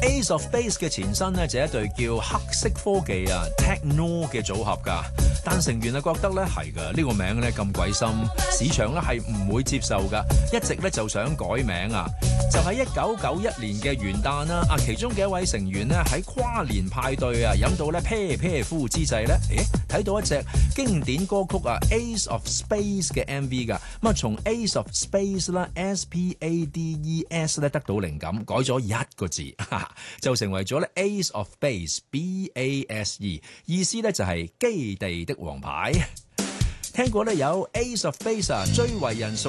Ace of Base 嘅前身咧就係一隊叫黑色科技啊 Techno 嘅組合㗎，但成員啊覺得咧係㗎，呢個名咧咁鬼深，市場咧係唔會接受㗎，一直咧就想改名啊。就喺1991年嘅元旦啦，其中嘅一位成員咧喺跨年派對啊飲到咧啤啤呼之際咧，睇到一隻經典歌曲啊 Ace of Space 嘅 MV 㗎，咁啊從 Ace of Space 啦 SPADES 咧得到靈感，改咗一個字，就成為咗咧 Ace of Base BASE， 意思咧就係基地的王牌。聽過咧有 Ace of Base 啊，最為人熟